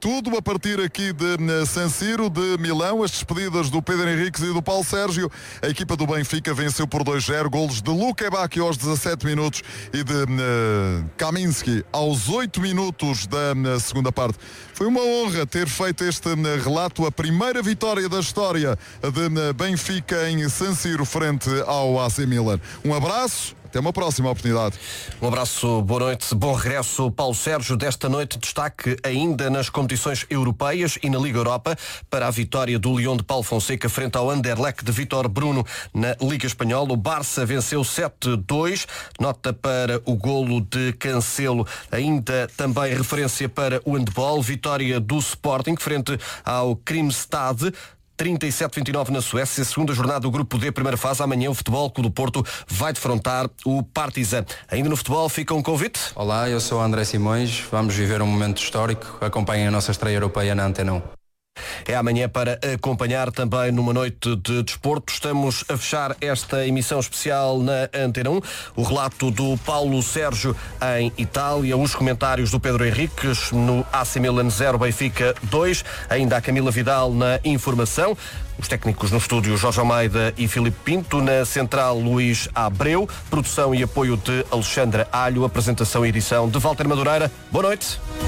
tudo a partir aqui de San Siro, de Milão. As despedidas do Pedro Henriques e do Paulo Sérgio. A equipa do Benfica venceu por 2-0. Golos de Luque Bacchio aos 17 minutos e de Kaminski aos 8 minutos da segunda parte. Foi uma honra ter feito este relato, a primeira vitória da história de Benfica em San Siro frente ao AC Milan. Um abraço. Até uma próxima oportunidade. Um abraço, boa noite, bom regresso, Paulo Sérgio. Desta noite, destaque ainda nas competições europeias e na Liga Europa para a vitória do Lyon de Paulo Fonseca frente ao Anderlecht de Vítor Bruno na Liga Espanhola. O Barça venceu 7-2, nota para o golo de Cancelo. Ainda também referência para o handball, vitória do Sporting frente ao Krimstad. 37-29 na Suécia, segunda jornada do Grupo D, primeira fase. Amanhã o Futebol Clube do Porto vai defrontar o Partizan. Ainda no futebol fica um convite. Olá, eu sou André Simões. Vamos viver um momento histórico. Acompanhem a nossa estreia europeia na Antena 1. É amanhã para acompanhar também numa noite de desporto. Estamos a fechar esta emissão especial na Antena 1. O relato do Paulo Sérgio em Itália, os comentários do Pedro Henriques no AC Milan 0, Benfica 2. Ainda a Camila Vidal na informação. Os técnicos no estúdio Jorge Almeida e Filipe Pinto, na central Luís Abreu, produção e apoio de Alexandra Alho, apresentação e edição de Walter Madureira. Boa noite.